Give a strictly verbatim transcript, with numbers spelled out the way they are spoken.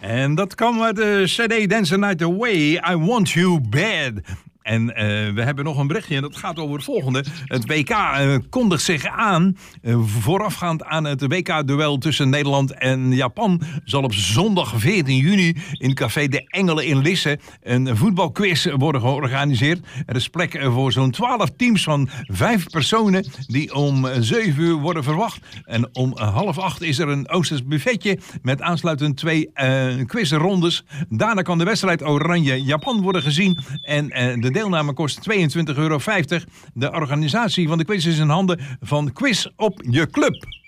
En dat kwam uit de C D Dance the Night Away, I Want You Bad. En uh, we hebben nog een berichtje en dat gaat over het volgende. Het W K uh, kondigt zich aan. Uh, voorafgaand aan het W K-duel tussen Nederland en Japan zal op zondag veertien juni in Café de Engelen in Lisse een voetbalquiz worden georganiseerd. Er is plek voor zo'n twaalf teams van vijf personen die om zeven uur worden verwacht. En om half acht is er een Oosters buffetje met aansluitend twee uh, quizrondes. Daarna kan de wedstrijd Oranje-Japan worden gezien en uh, de deelname kost tweeëntwintig euro vijftig. De organisatie van de quiz is in handen van Quiz op je Club.